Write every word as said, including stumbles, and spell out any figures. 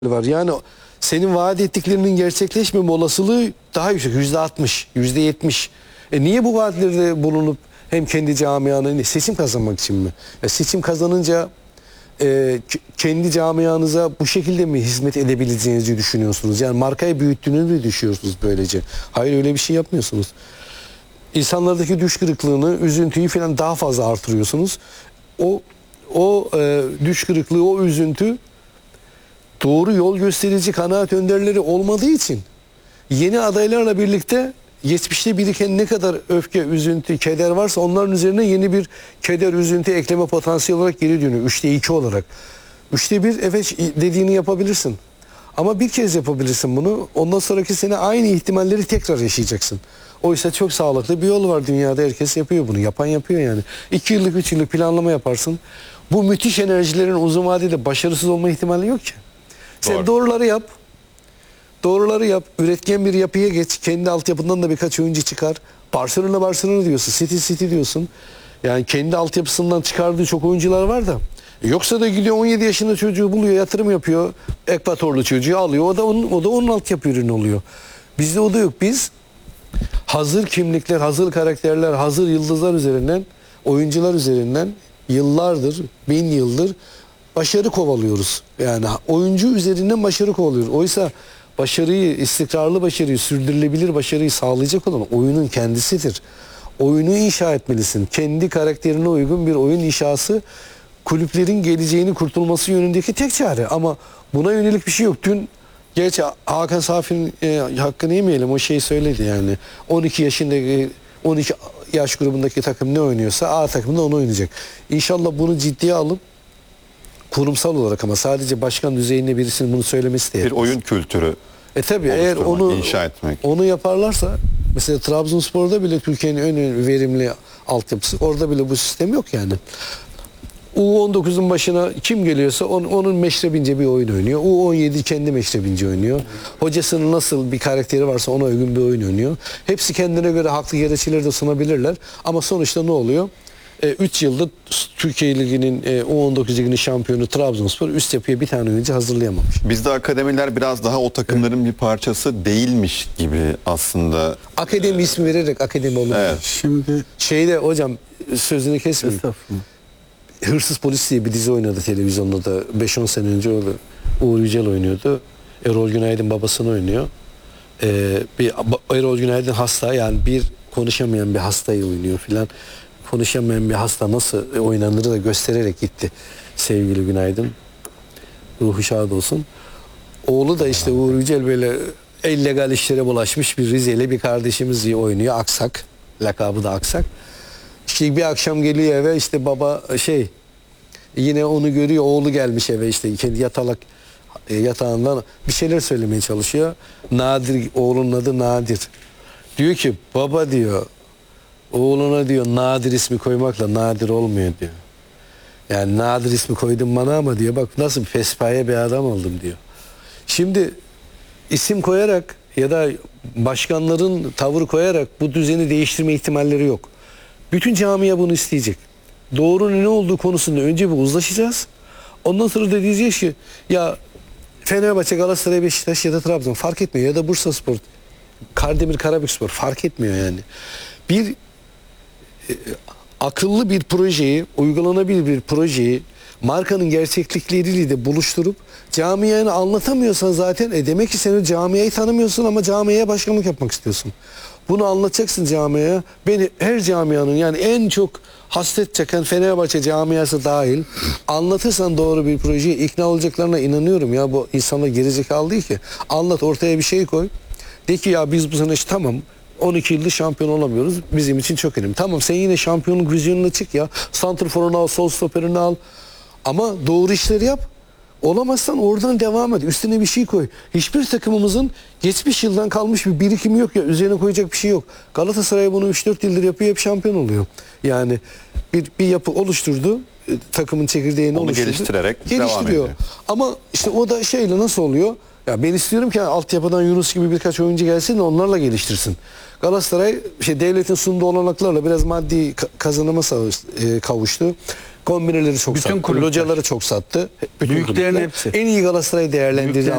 var. Yani senin vaat ettiklerinin gerçekleşmeme olasılığı daha yüksek. Yüzde altmış, yüzde yetmiş. E niye bu vaatlerde bulunup hem kendi camianın seçim kazanmak için mi? Ya seçim kazanınca e, kendi camianıza bu şekilde mi hizmet edebileceğinizi düşünüyorsunuz? Yani markayı büyüttüğünüzü mü düşünüyorsunuz böylece? Hayır, öyle bir şey yapmıyorsunuz. İnsanlardaki düş kırıklığını, üzüntüyü falan daha fazla artırıyorsunuz. O o e, düş kırıklığı, o üzüntü doğru yol gösterici kanaat önderleri olmadığı için yeni adaylarla birlikte geçmişte biriken ne kadar öfke, üzüntü, keder varsa onların üzerine yeni bir keder, üzüntü ekleme potansiyeli olarak geri dönüyor. Üçte iki olarak. Üçte bir evet dediğini yapabilirsin. Ama bir kez yapabilirsin bunu. Ondan sonraki sene aynı ihtimalleri tekrar yaşayacaksın. Oysa çok sağlıklı bir yol var dünyada. Herkes yapıyor bunu. Yapan yapıyor yani. İki yıllık, üç yıllık planlama yaparsın. Bu müthiş enerjilerin uzun vadede başarısız olma ihtimali yok ki. Sen Doğru. doğruları yap. Doğruları yap. Üretken bir yapıya geç. Kendi altyapından da birkaç oyuncu çıkar. Barcelona Barcelona diyorsun. City City diyorsun. Yani kendi altyapısından çıkardığı çok oyuncular var da. Yoksa da gidiyor on yedi yaşında çocuğu buluyor, yatırım yapıyor. Ekvatorlu çocuğu alıyor. O da onun, o da onun altyapı ürünü oluyor. Bizde o da yok. Biz hazır kimlikler, hazır karakterler, hazır yıldızlar üzerinden, oyuncular üzerinden yıllardır, bin yıldır başarı kovalıyoruz. Yani oyuncu üzerinden başarı kovalıyoruz. Oysa başarıyı, istikrarlı başarıyı, sürdürülebilir başarıyı sağlayacak olan oyunun kendisidir. Oyunu inşa etmelisin. Kendi karakterine uygun bir oyun inşası kulüplerin geleceğini kurtulması yönündeki tek çare. Ama buna yönelik bir şey yok. Dün gerçi Hakan Safi'nin e, hakkını yemeyelim, o şeyi söyledi yani. on iki yaşındaki, on iki yaş grubundaki takım ne oynuyorsa A takımda onu oynayacak. İnşallah bunu ciddiye alıp kurumsal olarak, ama sadece başkan düzeyinde birisinin bunu söylemesi de Bir yetmez. oyun kültürü E tabi eğer oluşturmak, onu inşa etmek. onu yaparlarsa, mesela Trabzonspor'da bile Türkiye'nin en verimli altyapısı, orada bile bu sistem yok yani. U on dokuzun başına kim geliyorsa on, onun meşrebince bir oyun oynuyor. U on yedi kendi meşrebince oynuyor. Hocasının nasıl bir karakteri varsa ona uygun bir oyun oynuyor. Hepsi kendine göre haklı gerekçeleri de sunabilirler. Ama sonuçta ne oluyor? üç e, yıldır Türkiye Ligi'nin e, U on dokuz Ligi'nin şampiyonu Trabzonspor üst yapıya bir tane oyuncu hazırlayamamış. Bizde akademiler biraz daha o takımların evet. bir parçası değilmiş gibi aslında. Akademi ee, ismi vererek akademi olmuyor. Evet. Şimdi şeyde hocam, sözünü kesmeyin. Hırsız Polis diye bir dizi oynadı televizyonda da beş on sene önce, orada Uğur Yücel oynuyordu. Erol Günaydın babasını oynuyor. Ee, bir Erol Günaydın hasta, yani bir konuşamayan bir hastayı oynuyor filan. Konuşamayan bir hasta nasıl oynanır da göstererek gitti sevgili Günaydın. Ruhu şad olsun. Oğlu da işte Uğur Yücel böyle illegal işlere bulaşmış bir Rizeli bir kardeşimiz diye oynuyor. Aksak. Lakabı da Aksak. İşte bir akşam geliyor eve, işte baba şey yine onu görüyor, oğlu gelmiş eve, işte kendi yatalak yatağından bir şeyler söylemeye çalışıyor. Nadir, oğlunun adı Nadir. Diyor ki baba diyor, oğluna diyor Nadir ismi koymakla Nadir olmuyor diyor. Yani Nadir ismi koydum bana ama diyor bak nasıl pespaye bir adam oldum diyor. Şimdi isim koyarak ya da başkanların tavır koyarak bu düzeni değiştirme ihtimalleri yok. Bütün camia bunu isteyecek. Doğrunun ne olduğu konusunda önce bir uzlaşacağız. Ondan sonra da diyeceğiz ki ya Fenerbahçe, Galatasaray, Beşiktaş ya da Trabzon fark etmiyor, ya da Bursaspor, Kardemir, Karabükspor fark etmiyor yani. Bir e, akıllı bir projeyi, uygulanabilir bir projeyi markanın gerçeklikleriyle de buluşturup camiayı anlatamıyorsan zaten e demek ki sen o camiayı tanımıyorsun ama camiaya başkanlık yapmak istiyorsun. Bunu anlatacaksın camiaya. Beni her camianın, yani en çok hasret çeken Fenerbahçe camiası dahil anlatırsan doğru bir projeyi, ikna olacaklarına inanıyorum ya. Bu insanlar gerizekalı değil ki. Anlat, ortaya bir şey koy. De ki ya biz bu sene işte tamam on iki yıldır şampiyon olamıyoruz. Bizim için çok önemli. Tamam, sen yine şampiyonluk vizyonuna çık ya. Santrforunu al, sol stoperini al. Ama doğru işleri yap. Olamazsan oradan devam et. Üstüne bir şey koy. Hiçbir takımımızın geçmiş yıldan kalmış bir birikimi yok ya. Üzerine koyacak bir şey yok. Galatasaray bunu üç dört yıldır yapıyor, hep şampiyon oluyor. Yani bir, bir yapı oluşturdu. Takımın çekirdeğini onu oluşturdu. geliştirerek geliştiriyor. devam ediyor. Ama işte o da şeyle nasıl oluyor? Ya ben istiyorum ki yani altyapıdan Yunus gibi birkaç oyuncu gelsin de onlarla geliştirsin. Galatasaray şey devletin sunduğu olanaklarla biraz maddi kazanıma kavuştu. Kombineleri çok bütün sattı. Kulüpler. Locaları çok sattı. Bütün Büyüklerin kulüpler. hepsi. En iyi Galatasaray'ı değerlendirdi.